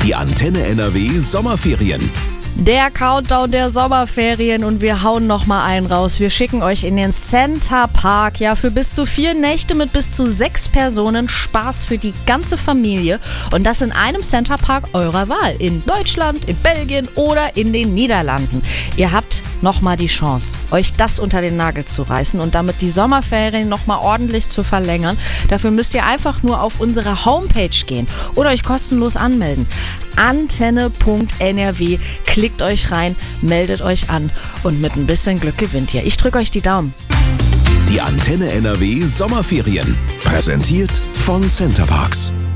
Die Antenne NRW Sommerferien. Der Countdown der Sommerferien und wir hauen nochmal einen raus. Wir schicken euch in den Center Park, ja, für bis zu 4 Nächte mit bis zu 6 Personen. Spaß für die ganze Familie und das in einem Center Park eurer Wahl. In Deutschland, in Belgien oder in den Niederlanden. Ihr habt nochmal die Chance, euch das unter den Nagel zu reißen und damit die Sommerferien nochmal ordentlich zu verlängern. Dafür müsst ihr einfach nur auf unsere Homepage gehen oder euch kostenlos anmelden. Antenne.nrw. Klickt euch rein, meldet euch an und mit ein bisschen Glück gewinnt ihr. Ich drücke euch die Daumen. Die Antenne NRW Sommerferien. Präsentiert von Center Parcs.